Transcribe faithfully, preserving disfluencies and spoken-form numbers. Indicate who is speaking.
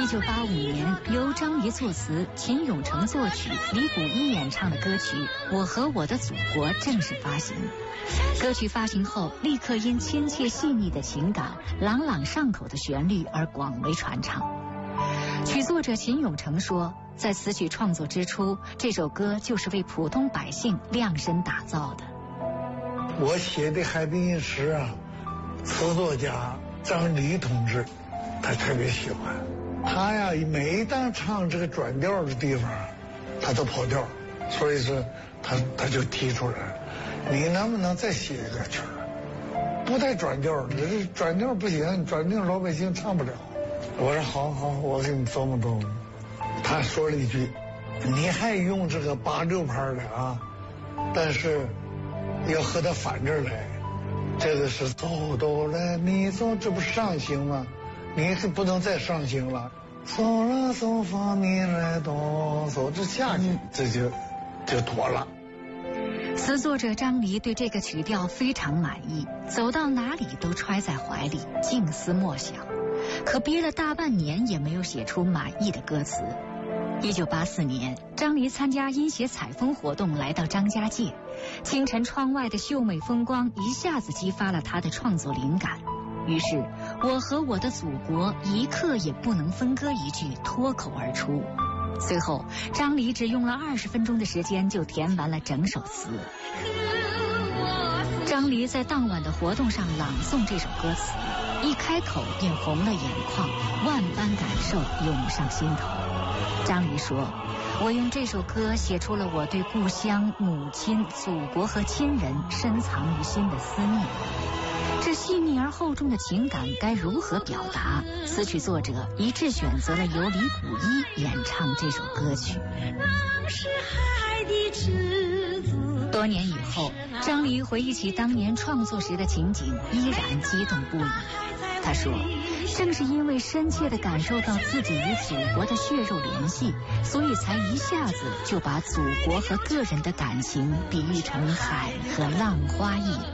Speaker 1: 九八五年，由张黎作词、秦永成作曲、李谷一演唱的歌曲《我和我的祖国》正式发行。歌曲发行后，立刻因亲切细腻的情感、朗朗上口的旋律而广为传唱。曲作者秦永成说，在词曲创作之初，这首歌就是为普通百姓量身打造的。
Speaker 2: 我写的海滨一诗啊，词作家张黎同志他特别喜欢，他呀每当唱这个转调的地方他都跑调，所以说他他就提出来，你能不能再写一个曲儿，不带转调，这转调不行，转调老百姓唱不了。我说好好，我给你琢磨琢磨。他说了一句，你还用这个八六拍的啊，但是要和他反着来，这个是哆哆来咪嗦，这不是上行吗？你是不能再上行了，嗦啦嗦发咪来哆嗦，这下去这就就妥了。
Speaker 1: 词作者张黎对这个曲调非常满意，走到哪里都揣在怀里，静思默想。可憋了大半年也没有写出满意的歌词。一九八四年，张黎参加音协采风活动，来到张家界。清晨窗外的秀美风光一下子激发了他的创作灵感。于是，我和我的祖国一刻也不能分割一句脱口而出。最后，张黎只用了二十分钟的时间就填完了整首词。张黎在当晚的活动上朗诵这首歌词，一开口便红了眼眶，万般感受涌上心头。张黎说，我用这首歌写出了我对故乡、母亲、祖国和亲人深藏于心的思念。这细腻而厚重的情感该如何表达？词曲作者一致选择了由李谷一演唱这首歌曲。多年以后，张黎回忆起当年创作时的情景，依然激动不已。他说，正是因为深切地感受到自己与祖国的血肉联系，所以才一下子就把祖国和个人的感情比喻成海和浪花一